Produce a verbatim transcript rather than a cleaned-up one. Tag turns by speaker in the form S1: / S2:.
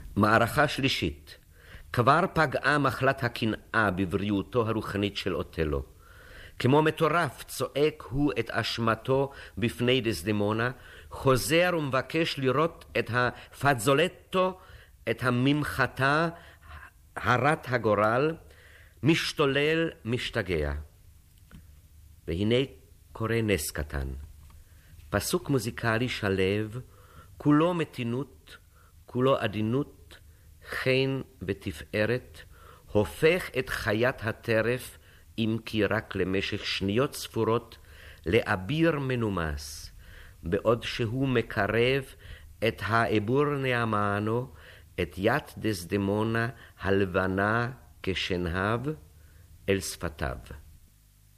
S1: מערכה שלישית. כבר פגעה מחלת הקנאה בבריאותו הרוחנית של אוטלו. כמו מטורף צועק הוא את אשמתו בפני דסדמונה, חוזר ומבקש לראות את הפאזולטו, את הממחתה, הרת הגורל, משתולל, משתגע. והנה קורא נס קטן. פסוק מוזיקלי שלב, כולו מתינות, כולו עדינות, חן ותפארת, הופך את חיית הטרף, אם כי רק למשך שניות ספורות, לאביר מנומס, בעוד שהוא מקרב את האבור נעמנו, את יד דסדמונה הלבנה כשנהב, אל שפתיו.